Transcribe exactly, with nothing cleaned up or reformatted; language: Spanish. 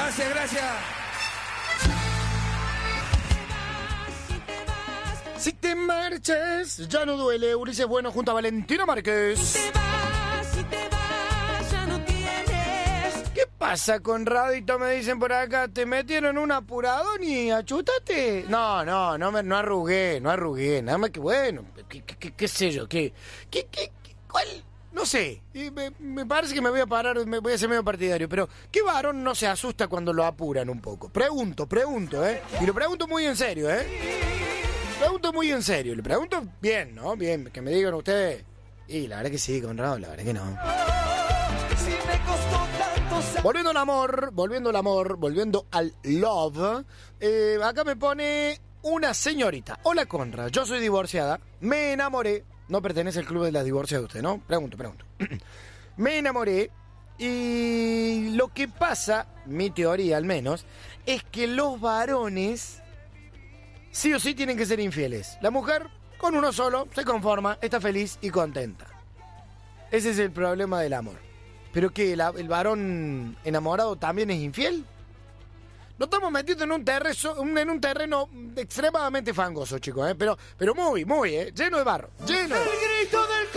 Gracias, gracias. Si te marches, ya no duele. Ulises Bueno junto a Valentina Márquez. Si te vas, si te vas, ya no tienes. ¿Qué pasa, Conradito? Me dicen por acá. ¿Te metieron un apuradón y achútate? No, no, no me no arrugué, no arrugué. Nada más que bueno. ¿Qué, qué, qué, qué sé yo? ¿Qué, qué, qué, qué cuál? No sé. Y me, me parece que me voy a parar, me voy a ser medio partidario. Pero, ¿qué varón no se asusta cuando lo apuran un poco? Pregunto, pregunto, ¿eh? Y lo pregunto muy en serio, ¿eh? Pregunto muy en serio, le pregunto bien, ¿no? Bien, que me digan ustedes. Y la verdad que sí, Conrado, la verdad que no. Volviendo al amor, volviendo al amor, volviendo al love. Eh, acá me pone una señorita. Hola, Conrad, yo soy divorciada, me enamoré. No pertenece al club de las divorciadas usted, ¿no? Pregunto, pregunto. Me enamoré y lo que pasa, mi teoría al menos, es que los varones sí o sí tienen que ser infieles. La mujer, con uno solo, se conforma, está feliz y contenta. Ese es el problema del amor. ¿Pero qué? ¿La, ¿El varón enamorado también es infiel? Nos estamos metiendo en un terreno, en un terreno extremadamente fangoso, chicos, ¿eh? Pero, pero muy, muy, ¿eh? Lleno de barro, lleno de barro.